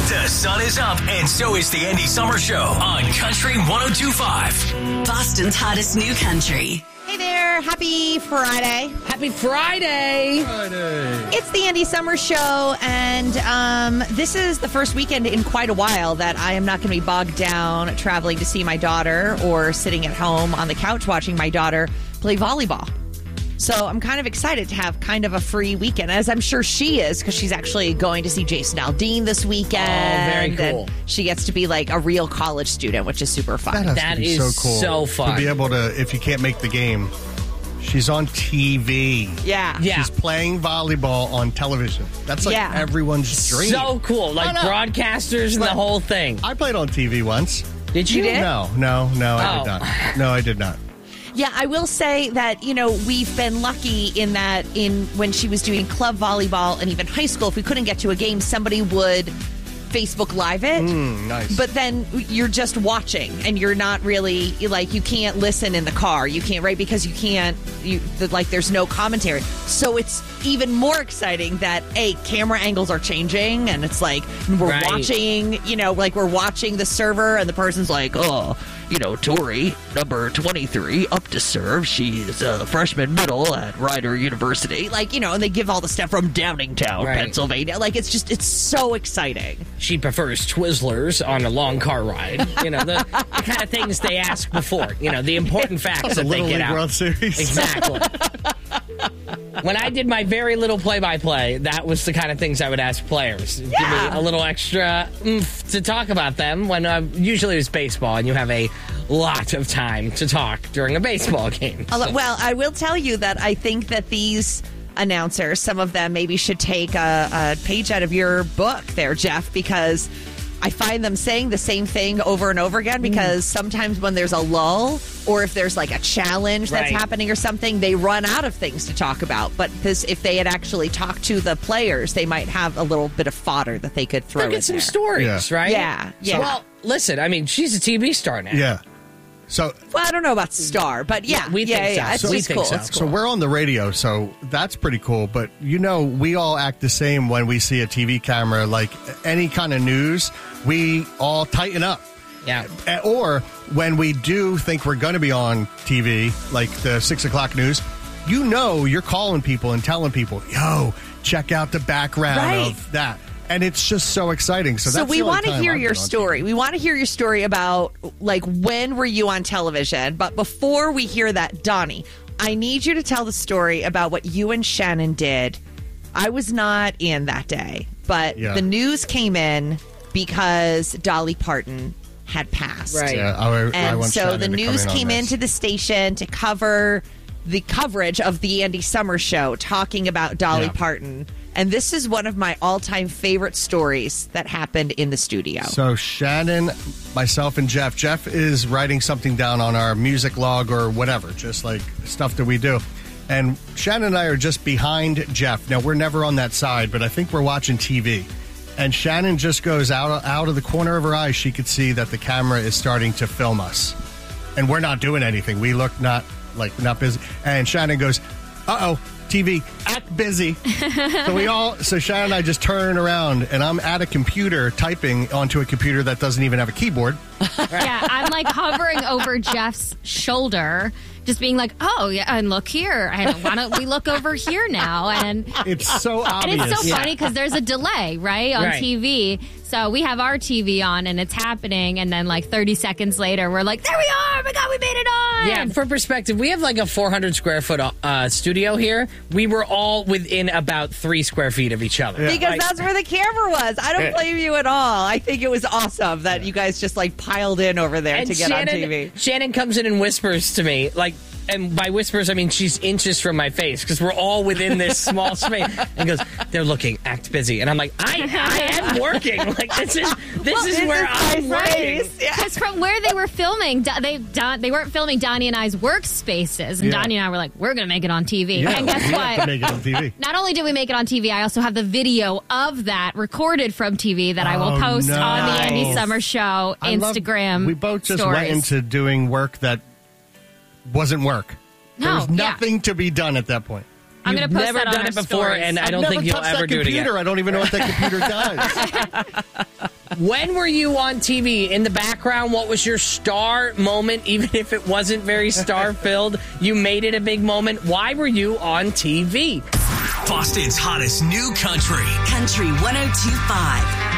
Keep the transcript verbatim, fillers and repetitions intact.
The sun is up, and so is the Andy Summer Show on Country one oh two point five. Boston's hottest new country. Hey there. Happy Friday. Happy Friday. Friday. It's the Andy Summer Show, and um, this is the first weekend in quite a while that I am not going to be bogged down traveling to see my daughter or sitting at home on the couch watching my daughter play volleyball. So I'm kind of excited to have kind of a free weekend, as I'm sure she is, because she's actually going to see Jason Aldean this weekend. Oh, very cool. And she gets to be like a real college student, which is super fun. That, has That to be is so cool. so fun. To be able to, if you can't make the game, she's on T V. Yeah. Yeah. She's playing volleyball on television. That's like Yeah. everyone's dream. So cool. Like I know. broadcasters and But- the whole thing. I played on T V once. Did you? You did? No, no, no, I Oh. did not. No, I did not. Yeah, I will say that, you know, we've been lucky in that in when she was doing club volleyball and even high school, if we couldn't get to a game, somebody would Facebook Live it. Mm, nice. But then you're just watching and you're not really, like, you can't listen in the car. You can't, right? Because you can't, you like, there's no commentary. So it's even more exciting that, A, camera angles are changing and it's like we're Right. watching, you know, like we're watching the server and the person's like, oh, you know, Tori, number twenty-three, up to serve. She's a freshman middle at Rider University. Like, you know, and they give all the stuff from Downingtown, Right. Pennsylvania. Like, it's just, it's so exciting. She prefers Twizzlers on a long car ride. You know, the, the kind of things they ask before. You know, the important facts the that Little they get League out. World Series. Exactly. When I did my very little play-by-play, that was the kind of things I would ask players. Give Yeah. me a little extra oomph to talk about them. When uh, usually it's baseball, and you have a lot of time to talk during a baseball game. A lo- Well, I will tell you that I think that these announcers, some of them maybe should take a, a page out of your book there, Jeff, because I find them saying the same thing over and over again, because sometimes when there's a lull or if there's like a challenge that's Right. happening or something, they run out of things to talk about. But this, if they had actually talked to the players, they might have a little bit of fodder that they could throw Look in at some there. stories, Yeah. right? Yeah, yeah. Well, listen, I mean, she's a T V star now. Yeah. So, Well, I don't know about star, but yeah, Yeah, we yeah, think yeah, so. It's, We it's think cool. so. It's cool. so we're on the radio, so that's pretty cool. But you know, we all act the same when we see a T V camera. Like any kind of news, we all tighten up. Yeah. Uh, Or when we do think we're going to be on T V, like the six o'clock news, you know, you're calling people and telling people, "Yo, check out the background Right. of that," and it's just so exciting. So, So that's we the only want to time hear I've your been on story. T V. We want to hear your story about, like, when were you on television? But before we hear that, Donnie, I need you to tell the story about what you and Shannon did. I was not in that day, but Yeah. the news came in because Dolly Parton had passed. Right. Yeah, I, I And want so Shannon the to come news in on came this. into the station to cover the coverage of the Andy Summer Show, talking about Dolly Yeah. Parton. And this is one of my all-time favorite stories that happened in the studio. So Shannon, myself, and Jeff. Jeff is writing something down on our music log or whatever, just like stuff that we do. And Shannon and I are just behind Jeff. Now, we're never on that side, but I think we're watching T V. And Shannon just goes out, out of the corner of her eye. She could see that the camera is starting to film us. And we're not doing anything. We look not like not busy. And Shannon goes, uh-oh, T V, act busy. So we all, so Shannon and I just turn around, and I'm at a computer typing onto a computer that doesn't even have a keyboard. Yeah, I'm like hovering over Jeff's shoulder, just being like, "Oh, yeah, and look here. And why don't we look over here now?" And It's so and obvious. it's so funny because there's a delay, right, on Right. T V. So we have our T V on, and it's happening, and then like thirty seconds later, we're like, "There we are! Oh my God, we made it on!" Yeah, for perspective, we have like a four hundred square foot uh, studio here. We were all within about three square feet of each other. Because Like, that's where the camera was. I don't blame you at all. I think it was awesome that you guys just like piled in over there and to get Shannon, on T V. Shannon comes in and whispers to me, like, and by whispers, I mean she's inches from my face because we're all within this small space. And goes, "They're looking, act busy." And I'm like, I, I am working. Like, this is this Well, is this where is I'm my working. space. Yeah. Because from where they were filming, Do- they Don, they weren't filming Donnie and I's workspaces, and Yeah. Donnie and I were like, "We're gonna make it on T V." Yeah, And guess we have to what? make it on T V. Not only did we make it on T V, I also have the video of that recorded from T V that I will Oh, post on the nice. Andy Summer Show I love- Instagram. we both just stories. went into doing work that wasn't work. There No, was yeah. nothing to be done at that point. I'm going You've to post never that on done our it before, stories. and I I've don't never think you'll touched ever that do it computer. again. I don't even know what that computer does. When were you on T V? In the background, what was your star moment? Even if it wasn't very star-filled, you made it a big moment. Why were you on T V? Boston's hottest new country. Country one oh two point five.